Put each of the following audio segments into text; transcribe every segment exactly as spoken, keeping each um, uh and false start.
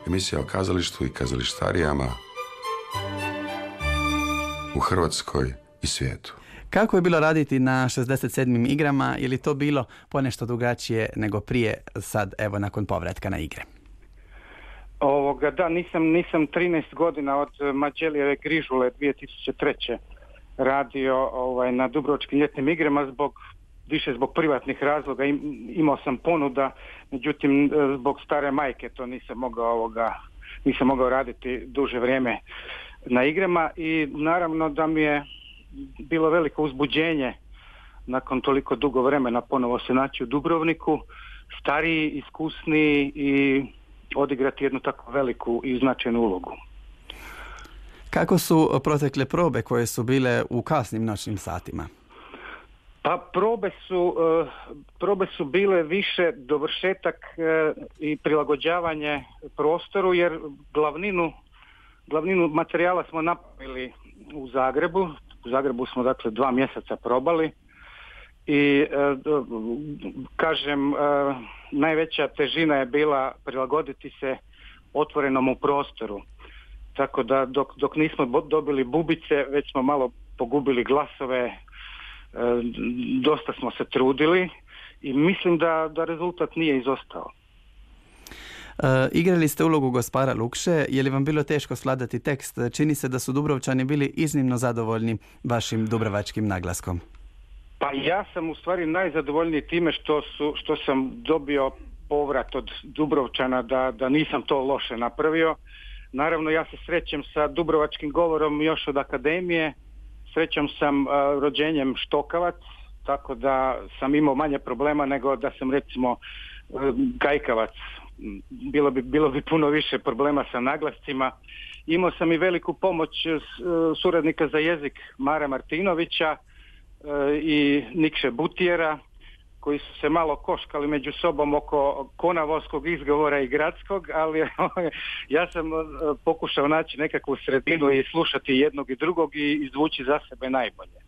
Emisija o kazalištu i kazalištarijama u Hrvatskoj i svijetu. Kako je bilo raditi na šezdeset sedmim igrama? Je li to bilo ponešto drugačije nego prije, sad evo nakon povratka na igre? Ovoga, da, nisam, nisam trinaest godina od Mađelijeve Grižule dvije tisuće treće radio ovaj, na Dubrovačkim ljetnim igrama zbog, više zbog privatnih razloga. Imao sam ponuda, međutim zbog stare majke to nisam mogao, ovoga, nisam mogao raditi duže vrijeme na igrama i naravno da mi je bilo veliko uzbuđenje nakon toliko dugo vremena ponovo se naći u Dubrovniku, stariji, iskusniji i odigrati jednu tako veliku i značajnu ulogu. Kako su protekle probe koje su bile u kasnim noćnim satima? Pa probe su, probe su bile više dovršetak i prilagođavanje prostoru, jer glavninu, glavninu materijala smo napravili u Zagrebu. U Zagrebu smo dakle dva mjeseca probali i kažem, najveća težina je bila prilagoditi se otvorenom u prostoru. Tako da dok, dok nismo dobili bubice, već smo malo pogubili glasove, dosta smo se trudili i mislim da, da rezultat nije izostao. Uh, igrali ste ulogu Gospara Lukše, je li vam bilo teško svladati tekst? Čini se da su Dubrovčani bili iznimno zadovoljni vašim dubrovačkim naglaskom. Pa ja sam u stvari najzadovoljniji time što, su, što sam dobio povrat od Dubrovčana da, da nisam to loše napravio. Naravno ja se srećem sa dubrovačkim govorom još od akademije, srećom sam uh, rođenjem Štokavac, tako da sam imao manje problema nego da sam recimo uh, Gajkavac. Bilo bi, bilo bi puno više problema sa naglascima. Imao sam i veliku pomoć suradnika za jezik Mare Martinovića i Nikše Butijera, koji su se malo koškali među sobom oko konavoskog izgovora i gradskog, ali ja sam pokušao naći nekakvu sredinu i slušati jednog i drugog i izvući za sebe najbolje.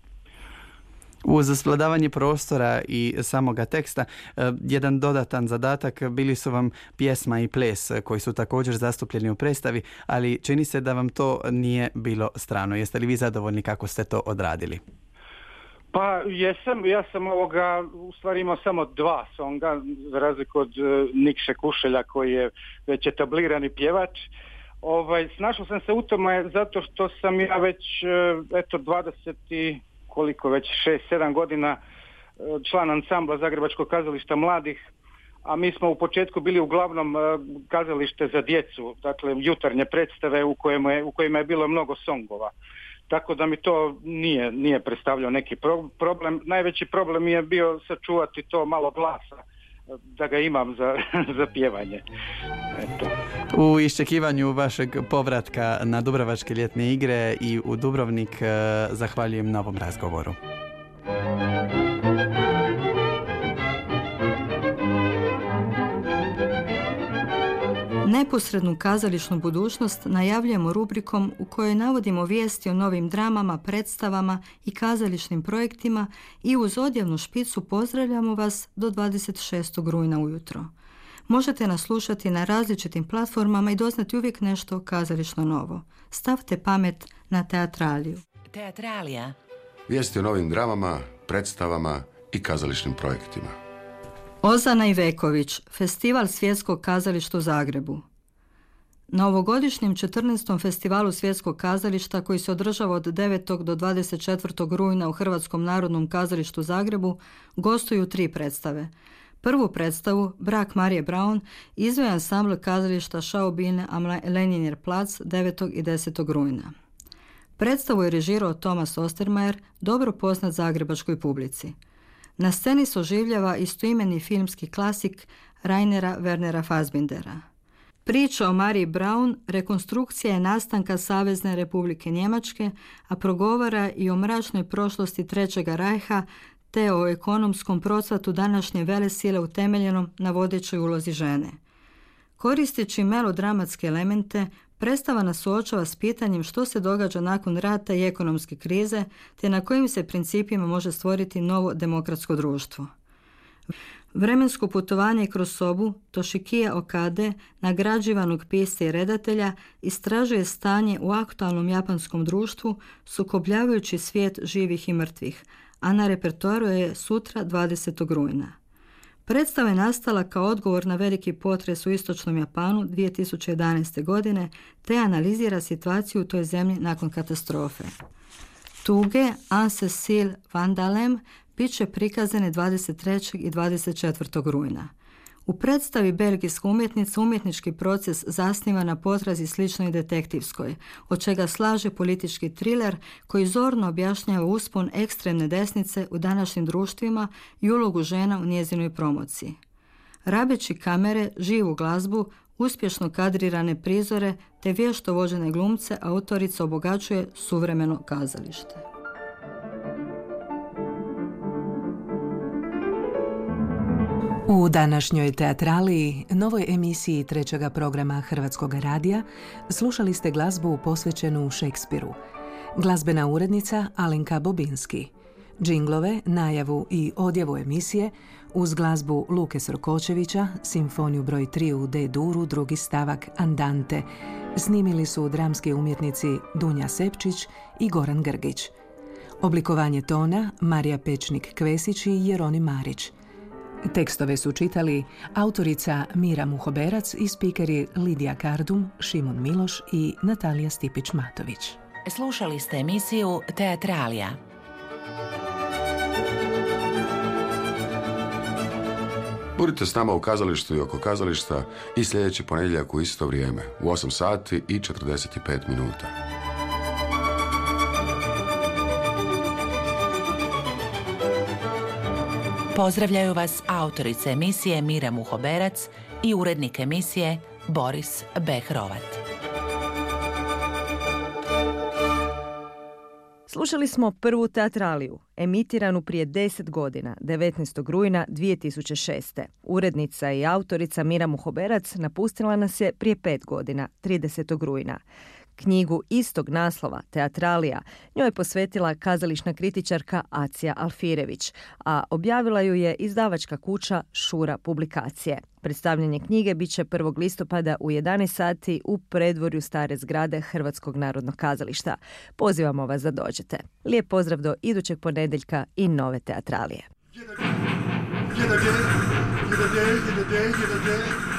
Uz svladavanje prostora i samoga teksta, jedan dodatan zadatak bili su vam pjesma i ples koji su također zastupljeni u predstavi, ali čini se da vam to nije bilo strano. Jeste li vi zadovoljni kako ste to odradili? Pa jesam, ja sam ovoga u stvari imao samo dva songa, za razliku od Nikše Kušelja koji je već etablirani pjevač. Ovaj, snašao sam se u tome zato što sam ja već eto dvadeset i koliko već šest sedam godina član ansambla Zagrebačkog kazališta mladih, a mi smo u početku bili uglavnom kazalište za djecu, dakle jutarnje predstave u kojima je, u kojima je bilo mnogo songova. Tako da mi to nije, nije predstavljao neki pro, problem. Najveći problem mi je bio sačuvati to malo glasa, da ga imam za, za pjevanje. Eto. U iščekivanju vašeg povratka na Dubrovačke ljetne igre i u Dubrovnik zahvaljujem na ovom razgovoru. Neposrednu kazališnu budućnost najavljujemo rubrikom u kojoj navodimo vijesti o novim dramama, predstavama i kazališnim projektima i uz odjavnu špicu pozdravljamo vas do dvadeset šestog rujna ujutro. Možete nas slušati na različitim platformama i doznati uvijek nešto kazališno novo. Stavte pamet na Teatraliju. Teatralija. Vijesti o novim dramama, predstavama i kazališnim projektima. Ozana Iveković, Festival svjetskog kazališta u Zagrebu. Na ovogodišnjem četrnaestom festivalu svjetskog kazališta koji se održava od devetog do dvadeset četvrtog rujna u Hrvatskom narodnom kazalištu u Zagrebu gostuju tri predstave. Prvu predstavu, Brak Marije Braun, izveo je ansambl kazališta Schaubühne am Leninir Platz devetog i desetog rujna. Predstavu je režirao Thomas Ostermayer, dobro poznat zagrebačkoj publici. Na sceni se oživljava istoimeni filmski klasik Rainera Wernera Fassbindera. Priča o Mariji Braun rekonstrukcija je nastanka Savezne Republike Njemačke, a progovara i o mračnoj prošlosti Trećega rajha te o ekonomskom procvatu današnje velesile utemeljenom na vodećoj ulozi žene. Koristeći melodramatske elemente, predstava nas suočava s pitanjem što se događa nakon rata i ekonomske krize, te na kojim se principima može stvoriti novo demokratsko društvo. Vremensko putovanje kroz sobu Toshikija Okade, nagrađivanog pisca i redatelja, istražuje stanje u aktualnom japanskom društvu, sukobljavajući svijet živih i mrtvih, a na repertoaru je sutra dvadesetog rujna. Predstava je nastala kao odgovor na veliki potres u istočnom Japanu dvije tisuće jedanaeste. godine, te analizira situaciju u toj zemlji nakon katastrofe. Tuge Anse-Sil Vandalem bit će prikazane dvadeset trećeg i dvadeset četvrtog rujna. U predstavi belgijska umjetnica umjetnički proces zasniva na potrazi sličnoj detektivskoj, od čega slaže politički triler koji zorno objašnjava uspon ekstremne desnice u današnjim društvima i ulogu žena u njezinoj promociji. Rabeći kamere, živu glazbu, uspješno kadrirane prizore te vješto vođene glumce, autorica obogaćuje suvremeno kazalište. U današnjoj teatraliji, novoj emisiji trećega programa Hrvatskog radija, slušali ste glazbu posvećenu Šekspiru. Glazbena urednica Alenka Bobinski. Džinglove, najavu i odjavu emisije uz glazbu Luke Srokočevića, simfoniju broj tri u D-duru, drugi stavak Andante, snimili su dramski umjetnici Dunja Sepčić i Goran Grgić. Oblikovanje tona Marija Pečnik-Kvesić i Jeronim Marić. Tekstove su čitali autorica Mira Muhoberac i spikeri Lidija Kardum, Šimon Miloš i Natalija Stipić-Matović. Slušali ste emisiju Teatralija. Budite s nama u kazalištu i oko kazališta i sljedeći ponedjeljak u isto vrijeme, u osam sati i četrdeset pet minuta. Pozdravljaju vas autorica emisije Mira Muhoberac i urednik emisije Boris Behrovat. Slušali smo prvu teatraliju, emitiranu prije deset godina, devetnaestog rujna dvije tisuće šeste. Urednica i autorica Mira Muhoberac napustila nas je prije pet godina, tridesetog rujna. Knjigu istog naslova, Teatralija, njoj je posvetila kazališna kritičarka Acija Alfirević, a objavila ju je izdavačka kuća Šura publikacije. Predstavljanje knjige bit će prvog listopada u jedanaest sati u predvorju stare zgrade Hrvatskog narodnog kazališta. Pozivamo vas da dođete. Lijep pozdrav do idućeg ponedjeljka i nove Teatralije.